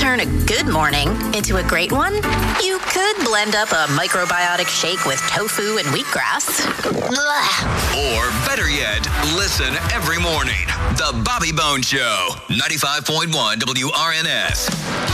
turn a good morning into a great one, you could blend up a microbiotic shake with tofu and wheatgrass. Blah. Or better yet, listen every morning. The Bobby Bones Show, 95.1 WRNS.